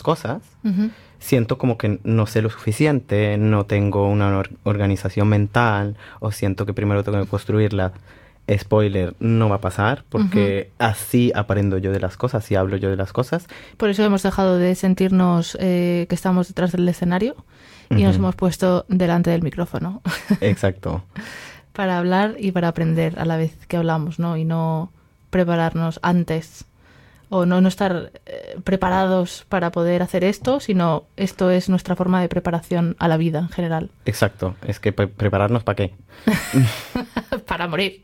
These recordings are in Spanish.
cosas, siento como que no sé lo suficiente, no tengo una organización mental, o siento que primero tengo que construirla. Spoiler, no va a pasar, porque así aprendo yo de las cosas, así hablo yo de las cosas. Por eso hemos dejado de sentirnos que estamos detrás del escenario y nos hemos puesto delante del micrófono. Exacto. Para hablar y para aprender a la vez que hablamos, ¿no? Y no prepararnos antes o no estar preparados para poder hacer esto, sino esto es nuestra forma de preparación a la vida en general. Exacto. Es que prepararnos ¿para qué? Para morir.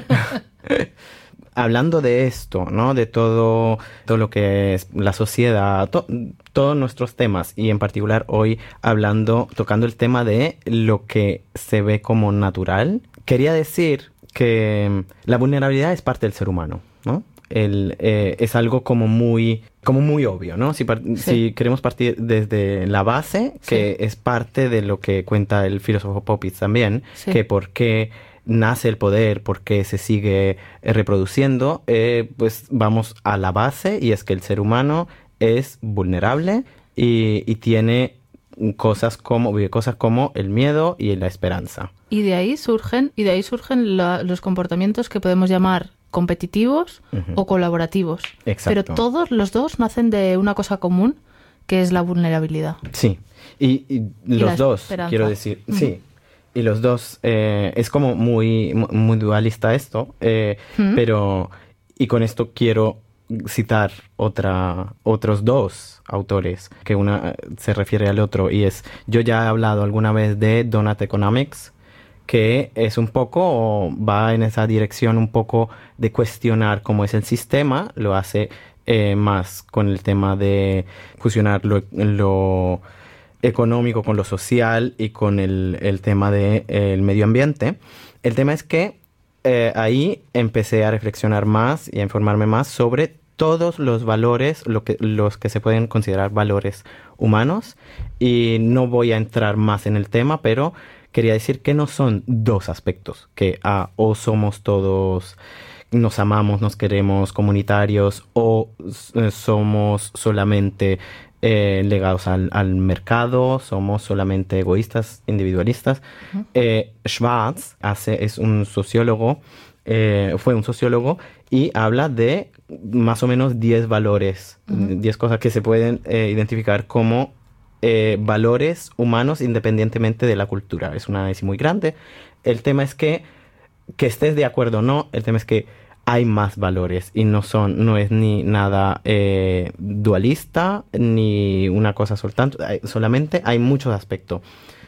Hablando de esto, ¿no? De todo lo que es la sociedad, todos nuestros temas, y en particular hoy tocando el tema de lo que se ve como natural, quería decir que la vulnerabilidad es parte del ser humano, ¿no? Es algo como muy obvio, ¿no? Si queremos partir desde la base, que es parte de lo que cuenta el filósofo Popitz también, que por qué nace el poder, por qué se sigue reproduciendo, pues vamos a la base, y es que el ser humano es vulnerable y tiene cosas como el miedo y la esperanza. Y de ahí surgen los comportamientos que podemos llamar competitivos o colaborativos. Exacto. Pero todos los dos nacen de una cosa común, que es la vulnerabilidad. Sí, y los dos, quiero decir, sí. Y los dos, es como muy, muy dualista esto, pero, y con esto quiero citar otros dos autores, que una se refiere al otro, y yo ya he hablado alguna vez de Donut Economics, que es un poco, va en esa dirección un poco de cuestionar cómo es el sistema, lo hace más con el tema de fusionar lo económico con lo social y con el tema del medio ambiente. El tema es que ahí empecé a reflexionar más y a informarme más sobre todos los valores, los que se pueden considerar valores humanos, y no voy a entrar más en el tema, pero quería decir que no son dos aspectos, que o somos todos, nos amamos, nos queremos, comunitarios, o somos solamente legados al mercado, somos solamente egoístas, individualistas. Schwartz es un sociólogo, fue un sociólogo, y habla de más o menos 10 valores, 10 cosas que se pueden identificar como valores humanos independientemente de la cultura. Es un análisis muy grande. El tema es que estés de acuerdo o no, el tema es que hay más valores y no es ni nada dualista ni una cosa solamente hay muchos aspectos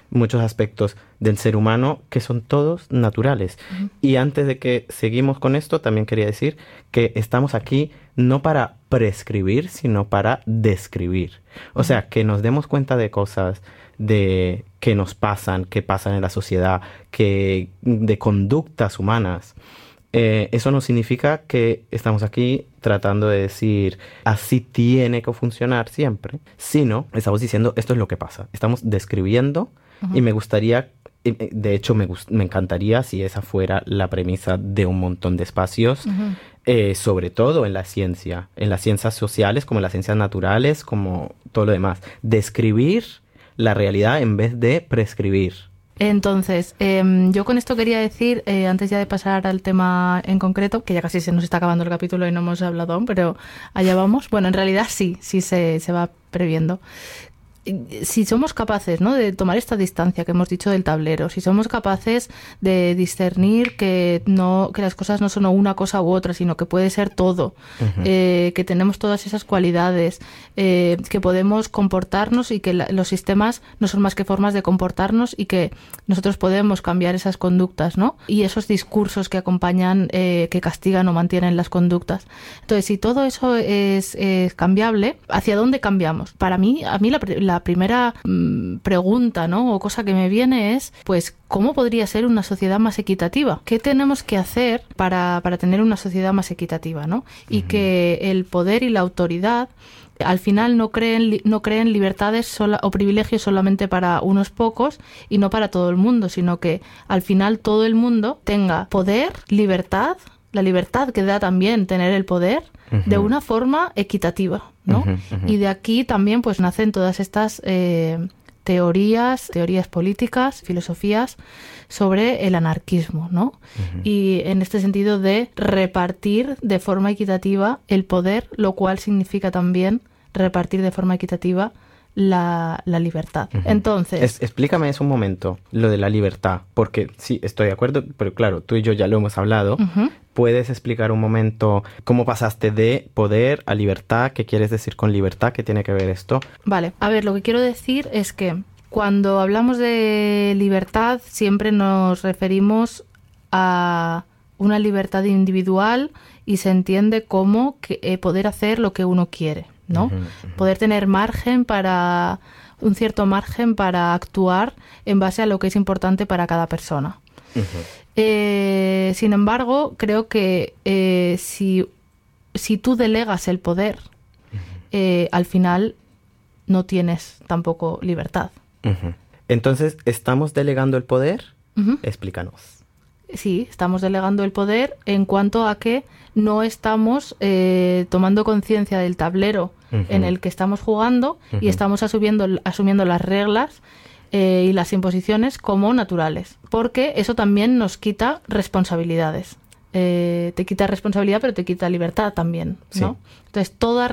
del ser humano que son todos naturales. Y antes de que seguimos con esto, también quería decir que estamos aquí no para prescribir, sino para describir. O sea, que nos demos cuenta de cosas que nos pasan, que pasan en la sociedad, de conductas humanas. Eso no significa que estamos aquí tratando de decir así tiene que funcionar siempre, sino estamos diciendo esto es lo que pasa. Estamos describiendo, y me gustaría, de hecho me encantaría si esa fuera la premisa de un montón de espacios, sobre todo en las ciencias sociales, como en las ciencias naturales, como todo lo demás. Describir la realidad en vez de prescribir. Entonces, yo con esto quería decir, antes ya de pasar al tema en concreto, que ya casi se nos está acabando el capítulo y no hemos hablado aún, pero allá vamos. Bueno, en realidad sí se va previendo. Si somos capaces, ¿no?, de tomar esta distancia que hemos dicho del tablero, si somos capaces de discernir que las cosas no son una cosa u otra, sino que puede ser todo, que tenemos todas esas cualidades, que podemos comportarnos y que los sistemas no son más que formas de comportarnos y que nosotros podemos cambiar esas conductas, ¿no? Y esos discursos que acompañan, que castigan o mantienen las conductas. Entonces, si todo eso es cambiable, ¿hacia dónde cambiamos? A mí la primera pregunta, ¿no?, o cosa que me viene es, pues, ¿cómo podría ser una sociedad más equitativa? ¿Qué tenemos que hacer para tener una sociedad más equitativa, ¿no? Y que el poder y la autoridad al final no creen libertades o privilegios solamente para unos pocos y no para todo el mundo, sino que al final todo el mundo tenga poder, libertad la libertad que da también tener el poder, de una forma equitativa, ¿no? Y de aquí también pues nacen todas estas teorías políticas, filosofías sobre el anarquismo, ¿no? Y en este sentido de repartir de forma equitativa el poder, lo cual significa también repartir de forma equitativa la libertad. Entonces... Explícame eso un momento, lo de la libertad, porque sí, estoy de acuerdo, pero claro, tú y yo ya lo hemos hablado. ¿Puedes explicar un momento cómo pasaste de poder a libertad? ¿Qué quieres decir con libertad? ¿Qué tiene que ver esto? Vale, a ver, lo que quiero decir es que cuando hablamos de libertad siempre nos referimos a una libertad individual y se entiende como poder hacer lo que uno quiere, ¿no? Poder tener un cierto margen para actuar en base a lo que es importante para cada persona. Sin embargo, creo que si tú delegas el poder, al final no tienes tampoco libertad. Entonces, ¿estamos delegando el poder? Explícanos. Sí, estamos delegando el poder en cuanto a que no estamos tomando conciencia del tablero en el que estamos jugando y estamos asumiendo las reglas y las imposiciones como naturales, porque eso también nos quita responsabilidades. Te quita responsabilidad, pero te quita libertad también, ¿no? Sí. Entonces, toda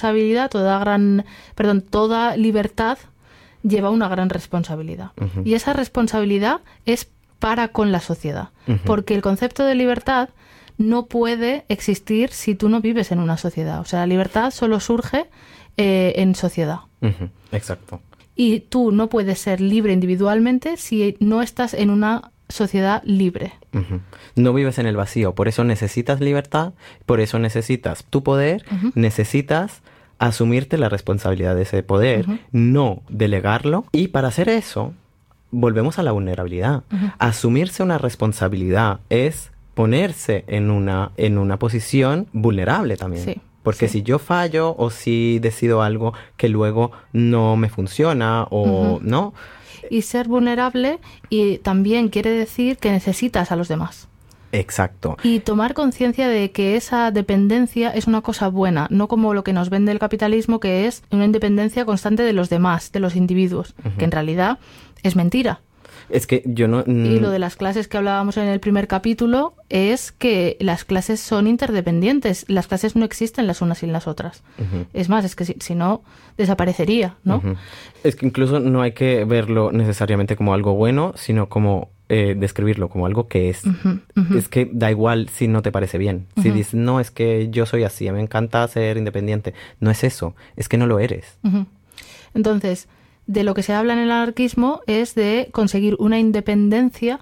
libertad lleva una gran responsabilidad. Y esa responsabilidad es para con la sociedad, porque el concepto de libertad no puede existir si tú no vives en una sociedad. O sea, la libertad solo surge en sociedad. Exacto. Y tú no puedes ser libre individualmente si no estás en una sociedad libre. No vives en el vacío, por eso necesitas libertad, por eso necesitas tu poder, necesitas asumirte la responsabilidad de ese poder, no delegarlo. Y para hacer eso, volvemos a la vulnerabilidad. Asumirse una responsabilidad es ponerse en una posición vulnerable también. Sí. Porque si yo fallo o si decido algo que luego no me funciona o no. Y ser vulnerable y también quiere decir que necesitas a los demás. Exacto. Y tomar conciencia de que esa dependencia es una cosa buena, no como lo que nos vende el capitalismo, que es una independencia constante de los demás, de los individuos, que en realidad es mentira. Es que yo no... Y lo de las clases que hablábamos en el primer capítulo es que las clases son interdependientes. Las clases no existen las unas sin las otras. Es más, es que si no, desaparecería, ¿no? Es que incluso no hay que verlo necesariamente como algo bueno, sino como describirlo como algo que es. Es que da igual si no te parece bien. Si dices, no, es que yo soy así, me encanta ser independiente. No es eso, es que no lo eres. Entonces, de lo que se habla en el anarquismo es de conseguir una independencia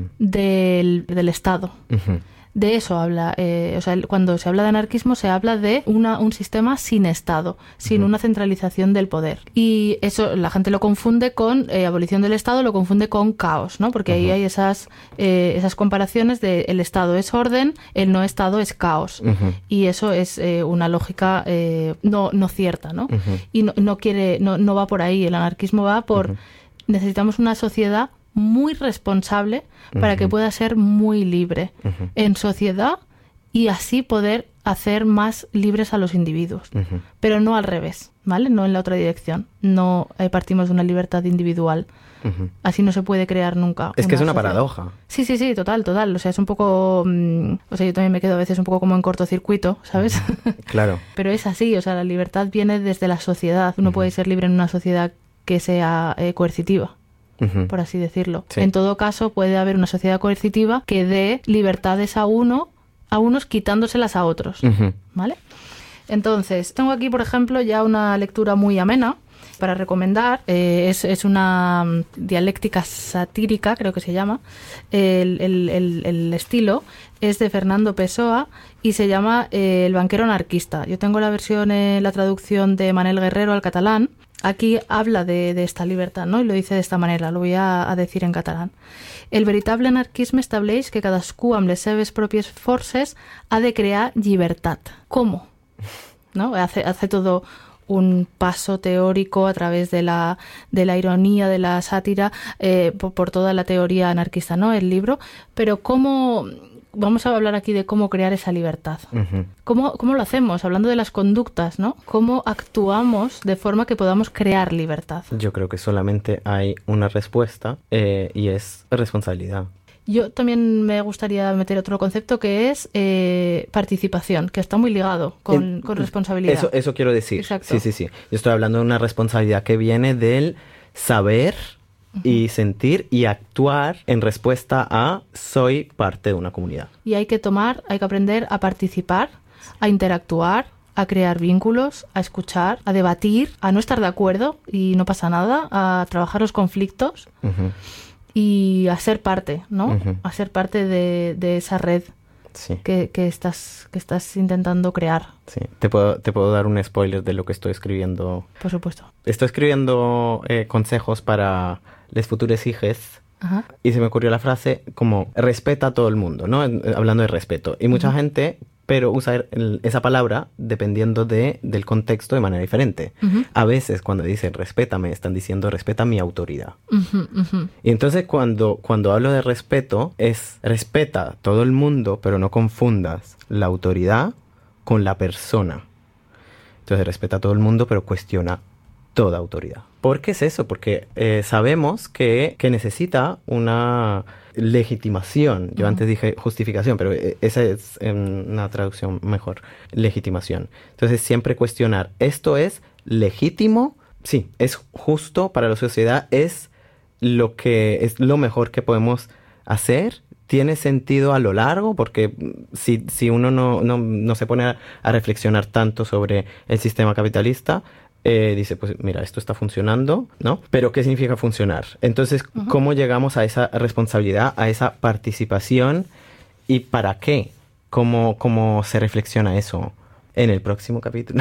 del Estado. De eso habla, o sea, cuando se habla de anarquismo se habla de un sistema sin Estado, sin una centralización del poder. Y eso la gente lo confunde con abolición del Estado, lo confunde con caos, ¿no? Porque ahí hay esas comparaciones de el Estado es orden, el no Estado es caos. Y eso es una lógica no cierta, ¿no? Y no va por ahí. El anarquismo va por necesitamos una sociedad muy responsable para que pueda ser muy libre en sociedad y así poder hacer más libres a los individuos. Pero no al revés, ¿vale? No en la otra dirección. No partimos de una libertad individual. Así no se puede crear nunca. Es que es una sociedad. paradoja. Sí, total. O sea, es un poco... o sea, yo también me quedo a veces un poco como en cortocircuito, ¿sabes? Claro. Pero es así, o sea, la libertad viene desde la sociedad. Uno puede ser libre en una sociedad que sea coercitiva. Por así decirlo. Sí. En todo caso, puede haber una sociedad coercitiva que dé libertades a unos quitándoselas a otros, ¿vale? Entonces, tengo aquí, por ejemplo, ya una lectura muy amena para recomendar. Es una dialéctica satírica, creo que se llama. El estilo es de Fernando Pessoa y se llama El banquero anarquista. Yo tengo la versión, la traducción de Manel Guerrero al catalán. Aquí habla de esta libertad, ¿no? Y lo dice de esta manera, lo voy a decir en catalán. El veritable anarquisme estableix que cadascú amb les seves pròpies forces ha de crear llibertat. ¿Cómo? ¿No? Hace todo un paso teórico a través de la ironía, de la sátira, por toda la teoría anarquista, ¿no? El libro. Pero ¿cómo vamos a hablar aquí de cómo crear esa libertad. ¿Cómo lo hacemos? Hablando de las conductas, ¿no? ¿Cómo actuamos de forma que podamos crear libertad? Yo creo que solamente hay una respuesta y es responsabilidad. Yo también me gustaría meter otro concepto que es participación, que está muy ligado con responsabilidad. Eso quiero decir. Exacto. Sí. Yo estoy hablando de una responsabilidad que viene del saber y sentir y actuar en respuesta a soy parte de una comunidad. Y hay que aprender a participar, a interactuar, a crear vínculos, a escuchar, a debatir, a no estar de acuerdo y no pasa nada, a trabajar los conflictos y a ser parte, ¿no? A ser parte de esa red que estás intentando crear. Sí. ¿Te puedo dar un spoiler de lo que estoy escribiendo? Por supuesto. Estoy escribiendo consejos para les futures hijes. Y se me ocurrió la frase como respeta a todo el mundo, ¿no? Hablando de respeto. Y mucha gente, pero usa esa palabra dependiendo del contexto de manera diferente. A veces cuando dicen respétame, están diciendo respeta mi autoridad. Y entonces cuando hablo de respeto, es respeta a todo el mundo, pero no confundas la autoridad con la persona. Entonces respeta a todo el mundo, pero cuestiona toda autoridad. ¿Por qué es eso? Porque sabemos que necesita una legitimación. Yo antes dije justificación, pero esa es una traducción mejor. Legitimación. Entonces siempre cuestionar, ¿esto es legítimo? Sí, es justo para la sociedad, es lo mejor que podemos hacer. ¿Tiene sentido a lo largo? Porque si uno no se pone a reflexionar tanto sobre el sistema capitalista, dice, pues mira, esto está funcionando, ¿no? Pero ¿qué significa funcionar? Entonces, ¿cómo llegamos a esa responsabilidad, a esa participación y para qué? ¿Cómo se reflexiona eso en el próximo capítulo?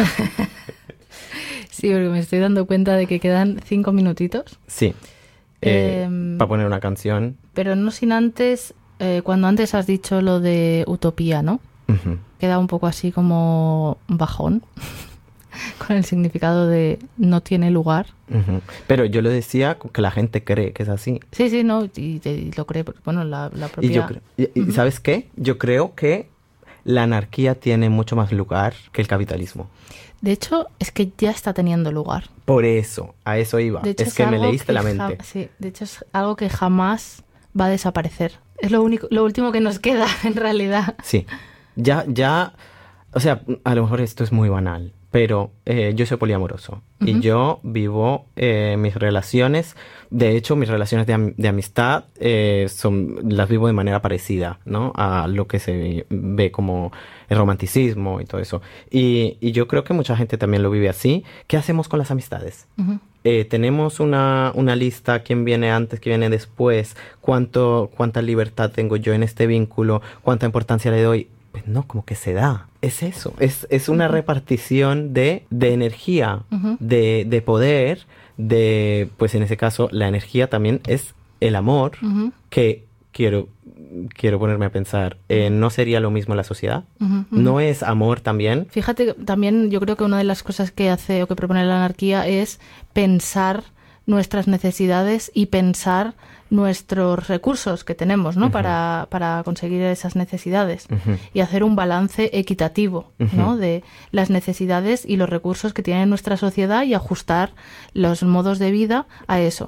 Sí, porque me estoy dando cuenta de que quedan 5 minutitos. Sí, para poner una canción. Pero no sin antes, cuando antes has dicho lo de utopía, ¿no? Queda un poco así como bajón. Con el significado de no tiene lugar. Pero yo lo decía que la gente cree que es así. Sí, no, y lo cree, bueno, la propia... ¿Y sabes qué? Yo creo que la anarquía tiene mucho más lugar que el capitalismo. De hecho, es que ya está teniendo lugar. Por eso, a eso iba. De hecho, es que me leíste la mente. Sí, de hecho es algo que jamás va a desaparecer. Es lo último que nos queda, en realidad. Sí, ya, o sea, a lo mejor esto es muy banal, pero yo soy poliamoroso y yo vivo mis relaciones, de hecho mis relaciones de amistad las vivo de manera parecida, ¿no? A lo que se ve como el romanticismo y todo eso. Y yo creo que mucha gente también lo vive así. ¿Qué hacemos con las amistades? Tenemos una lista, quién viene antes, quién viene después, cuánta libertad tengo yo en este vínculo, cuánta importancia le doy. Pues no, como que se da. Es eso. Es una repartición de energía, de poder, pues en ese caso, la energía también es el amor, que quiero ponerme a pensar, ¿no sería lo mismo la sociedad? ¿No es amor también? Fíjate, también yo creo que una de las cosas que hace o que propone la anarquía es pensar nuestras necesidades y pensar nuestros recursos que tenemos, ¿no? Para conseguir esas necesidades y hacer un balance equitativo, ¿no? De las necesidades y los recursos que tiene nuestra sociedad y ajustar los modos de vida a eso.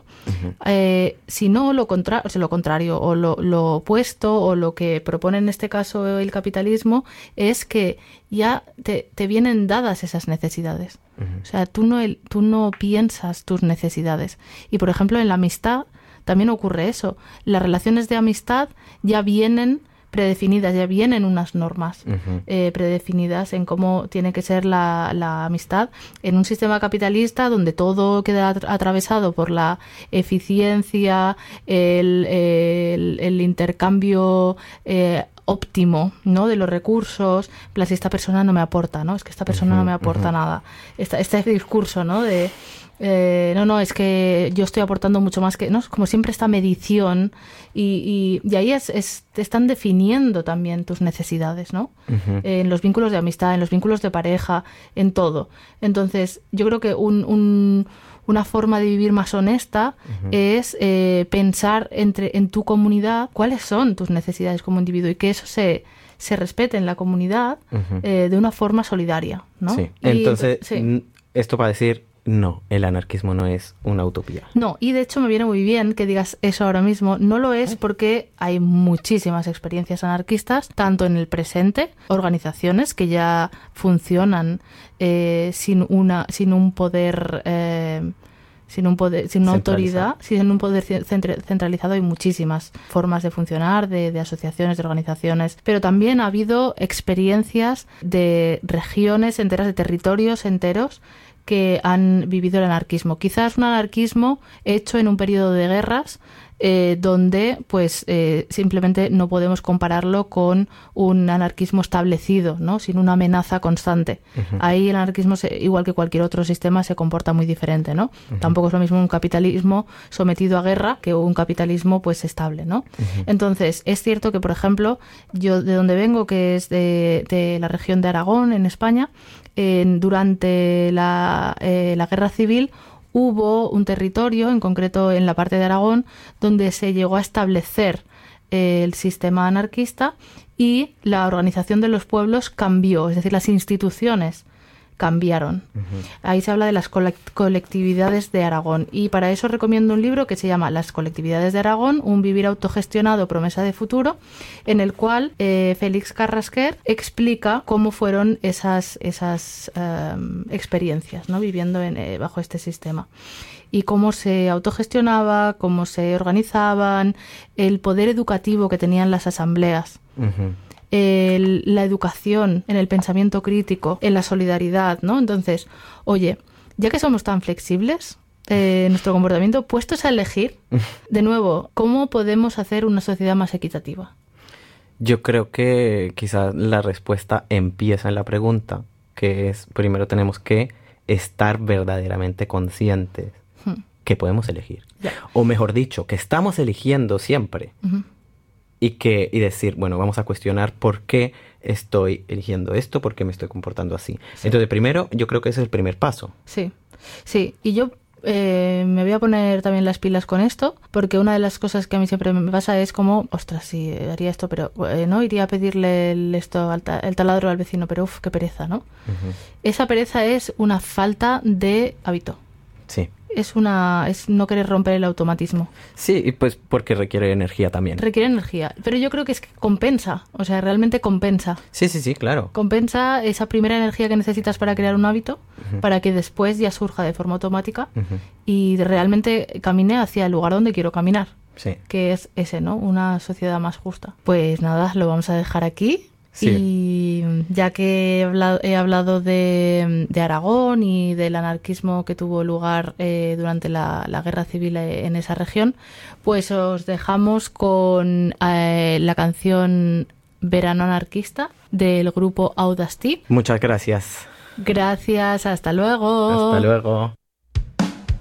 Si no, lo contrario o lo opuesto o lo que propone en este caso el capitalismo es que ya te vienen dadas esas necesidades. O sea, tú no piensas tus necesidades. Y, por ejemplo, en la amistad también ocurre eso. Las relaciones de amistad ya vienen predefinidas, ya vienen unas normas predefinidas en cómo tiene que ser la amistad. En un sistema capitalista donde todo queda atravesado por la eficiencia, el intercambio óptimo, ¿no? De los recursos, si esta persona no me aporta, ¿no? Es que esta persona no me aporta nada. Este discurso, ¿no? De no, es que yo estoy aportando mucho más que, ¿no? Como siempre esta medición y ahí te están definiendo también tus necesidades, ¿no? En los vínculos de amistad, en los vínculos de pareja, en todo. Entonces, yo creo que un una forma de vivir más honesta es pensar en tu comunidad cuáles son tus necesidades como individuo y que eso se respete en la comunidad de una forma solidaria, ¿no? Sí. Entonces, esto para decir, no, el anarquismo no es una utopía. No, y de hecho me viene muy bien que digas eso ahora mismo. No lo es porque hay muchísimas experiencias anarquistas, tanto en el presente, organizaciones que ya funcionan sin un poder... sin una autoridad, sin un poder centralizado. Hay muchísimas formas de funcionar, de asociaciones, de organizaciones, pero también ha habido experiencias de regiones enteras, de territorios enteros que han vivido el anarquismo. Quizás un anarquismo hecho en un periodo de guerras, donde pues simplemente no podemos compararlo con un anarquismo establecido, ¿no? Sin una amenaza constante. Ahí el anarquismo, igual que cualquier otro sistema, se comporta muy diferente, ¿no? Tampoco es lo mismo un capitalismo sometido a guerra que un capitalismo pues estable, ¿no? Entonces, es cierto que, por ejemplo, yo de donde vengo, que es de la región de Aragón, en España, durante la guerra civil hubo un territorio, en concreto en la parte de Aragón, donde se llegó a establecer el sistema anarquista y la organización de los pueblos cambió, es decir, las instituciones cambiaron. Ahí se habla de las colectividades de Aragón y para eso recomiendo un libro que se llama Las colectividades de Aragón, un vivir autogestionado, promesa de futuro, en el cual Félix Carrasquer explica cómo fueron esas experiencias, ¿no? Viviendo bajo este sistema y cómo se autogestionaba, cómo se organizaban, el poder educativo que tenían las asambleas. La educación, en el pensamiento crítico, en la solidaridad, ¿no? Entonces, oye, ya que somos tan flexibles en nuestro comportamiento, puestos a elegir, de nuevo, ¿cómo podemos hacer una sociedad más equitativa? Yo creo que quizás la respuesta empieza en la pregunta, que es, primero tenemos que estar verdaderamente conscientes que podemos elegir. Ya. O mejor dicho, que estamos eligiendo siempre. Y decir, bueno, vamos a cuestionar por qué estoy eligiendo esto, por qué me estoy comportando así. Sí. Entonces, primero, yo creo que ese es el primer paso. Sí, sí. Y yo me voy a poner también las pilas con esto, porque una de las cosas que a mí siempre me pasa es como, ostras, sí, haría esto, pero no iría a pedirle el taladro al vecino, pero uff, qué pereza, ¿no? Esa pereza es una falta de hábito. Sí. Es no querer romper el automatismo. Sí, y pues porque requiere energía también. Requiere energía, pero yo creo que es que compensa, o sea, realmente compensa. Sí, claro. Compensa esa primera energía que necesitas para crear un hábito, para que después ya surja de forma automática y realmente camine hacia el lugar donde quiero caminar. Sí. Que es ese, ¿no? Una sociedad más justa. Pues nada, lo vamos a dejar aquí. Sí. Y ya que he hablado de Aragón y del anarquismo que tuvo lugar durante la guerra civil en esa región, pues os dejamos con la canción Verano Anarquista del grupo Audacity. Muchas gracias. Gracias, hasta luego. Hasta luego.